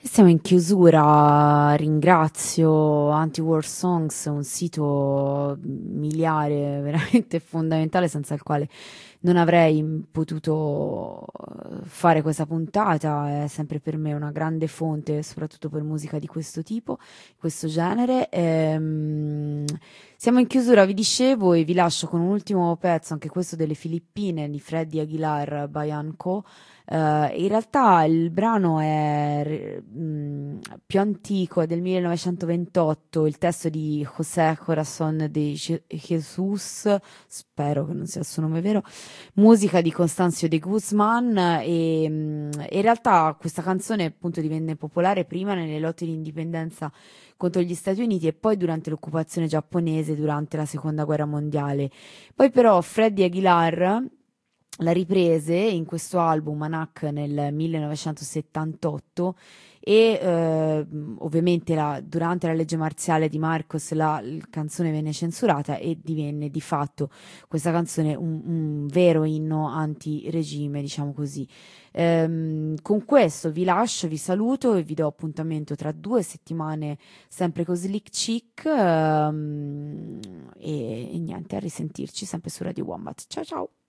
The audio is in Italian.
E siamo in chiusura, ringrazio Anti-War Songs, un sito miliare, veramente fondamentale, senza il quale non avrei potuto fare questa puntata. È sempre per me una grande fonte, soprattutto per musica di questo tipo, questo genere. Siamo in chiusura, vi dicevo, e vi lascio con un ultimo pezzo, anche questo delle Filippine, di Freddy Aguilar Bianco. In realtà il brano è più antico, è del 1928, il testo è di José Corazón de Jesús, spero che non sia il suo nome vero, musica di Constancio de Guzman, e in realtà questa canzone appunto divenne popolare prima nelle lotte di indipendenza contro gli Stati Uniti e poi durante l'occupazione giapponese durante la seconda guerra mondiale. Poi però Freddie Aguilar la riprese in questo album Anak nel 1978 e ovviamente durante la legge marziale di Marcos la canzone venne censurata e divenne di fatto questa canzone un vero inno anti-regime, diciamo così. Con questo vi lascio, vi saluto e vi do appuntamento tra 2 settimane sempre con Slick Chick, e niente, a risentirci sempre su Radio Wombat. Ciao ciao!